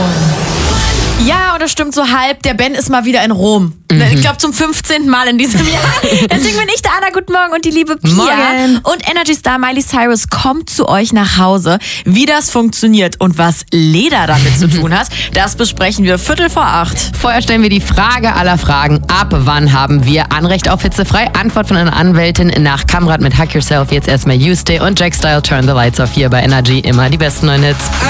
Ja, und das stimmt so halb. Der Ben ist mal wieder in Rom. Ich glaube zum 15. Mal in diesem Jahr. Deswegen bin ich da, Anna. Guten Morgen und die liebe Pia. Morgen. Und Energy Star Miley Cyrus kommt zu euch nach Hause. Wie das funktioniert und was Leder damit zu tun hat, das besprechen wir 7:45. Vorher stellen wir die Frage aller Fragen. Ab wann haben wir Anrecht auf hitzefrei? Antwort von einer Anwältin nach Kamrat mit Hack Yourself. Jetzt erstmal You Stay und Jack Style Turn the Lights Off hier bei Energy. Immer die besten neuen Hits.